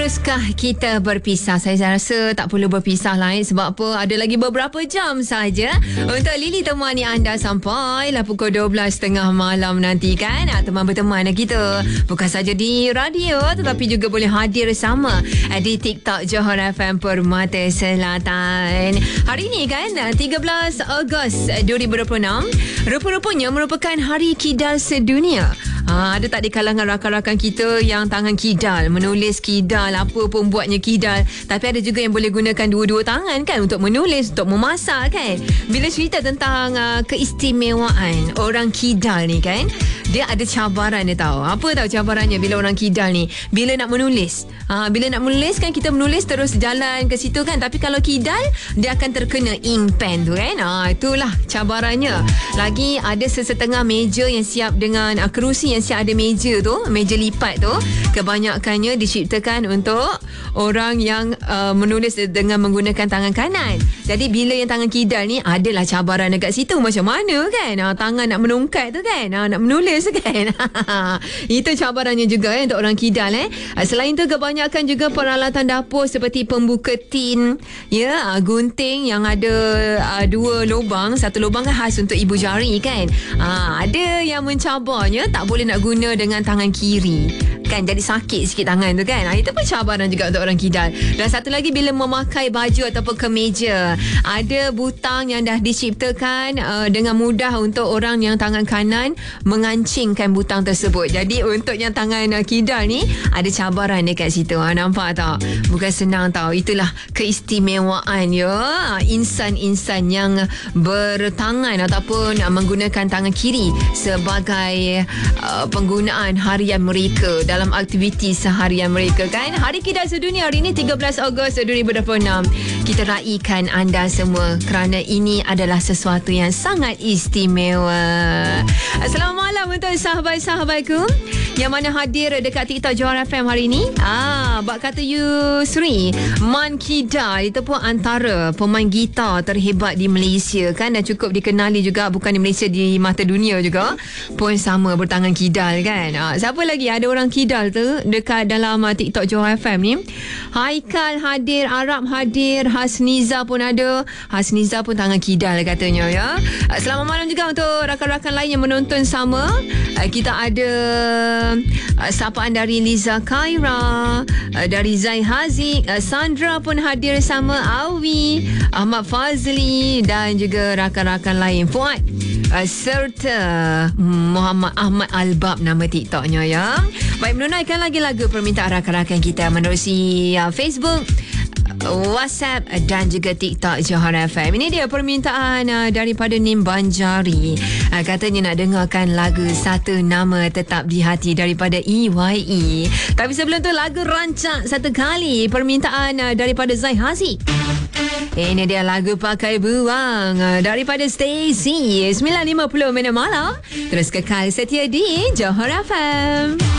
Haruskah kita berpisah? Saya rasa tak perlu berpisah lah sebab apa? Ada lagi beberapa jam saja untuk Lily temani anda sampailah pukul 12.30 malam nanti kan. Teman berteman kita bukan saja di radio tetapi juga boleh hadir sama di TikTok Johor FM Permata Selatan. Hari ini kan 13 Ogos 2026 rupa-rupanya merupakan Hari Kidal Sedunia. Ada tak di kalangan rakan-rakan kita yang tangan kidal, menulis kidal, apa pun buatnya kidal. Tapi ada juga yang boleh gunakan dua-dua tangan kan untuk menulis, untuk memasak kan. Bila cerita tentang keistimewaan orang kidal ni kan, dia ada cabaran dia tahu. Apa tahu cabarannya bila orang kidal ni? Bila nak menulis. Bila nak menulis kan kita menulis terus jalan ke situ kan. Tapi kalau kidal dia akan terkena ink pen tu kan. Itulah cabarannya. Lagi ada sesetengah meja yang siap dengan kerusi yang siap ada meja tu, meja lipat tu, kebanyakannya diciptakan untuk orang yang menulis dengan menggunakan tangan kanan. Jadi bila yang tangan kidal ni adalah cabaran dekat situ. Macam mana kan? Tangan nak menungkat tu kan, nak menulis kan. Itu cabarannya juga untuk orang kidal. Selain tu kebanyakan juga peralatan dapur seperti pembuka tin, gunting yang ada dua lubang. Satu lubang kan khas untuk ibu jari kan. Ada yang mencabarnya tak boleh nak guna dengan tangan kiri kan, jadi sakit sikit tangan tu kan. Itu pun cabaran juga untuk orang kidal. Dan satu lagi, bila memakai baju ataupun kemeja, ada butang yang dah diciptakan dengan mudah untuk orang yang tangan kanan mengancingkan butang tersebut. Jadi untuk yang tangan kidal ni ada cabaran dekat situ. Nampak tak? Bukan senang tau. Itulah keistimewaan insan-insan yang bertangan ataupun menggunakan tangan kiri sebagai penggunaan harian mereka dalam aktiviti seharian mereka kan. Hari Kidal Sedunia hari ini 13 Ogos 2026. Kita raikan anda semua kerana ini adalah sesuatu yang sangat istimewa. Selamat malam untuk sahabat-sahabatku yang mana hadir dekat TikTok Johor FM hari ini. Bak kata Yusri Man Kidal itu pun antara pemain gitar terhebat di Malaysia kan, dan cukup dikenali juga bukan di Malaysia, di mata dunia juga pun sama bertangan kidal kan. Siapa lagi ada orang kidal tu dekat dalam TikTok Johor FM ni? Haikal hadir, Arab hadir, Hasniza pun ada. Hasniza pun tangan kidal katanya ya. Selamat malam juga untuk rakan-rakan lain yang menonton sama. Kita ada sapaan dari Liza Khaira, dari Zai Haziq, Sandra pun hadir sama, Awi, Ahmad Fazli dan juga rakan-rakan lain, Fuad, serta Muhammad Ahmad Albab nama TikToknya ya. Baik, menunaikan lagi lagu permintaan rakan-rakan kita menerusi Facebook, WhatsApp dan juga TikTok Johor FM. Ini dia permintaan daripada Nim Banjari. Katanya nak dengarkan lagu Satu Nama Tetap di Hati daripada EYE. Tapi sebelum tu lagu rancak satu kali, permintaan daripada Zai Haziq. Ini dia lagu Pakai Buang daripada Stacy. 9.50 minit malam. Terus kekal setia di Johor FM.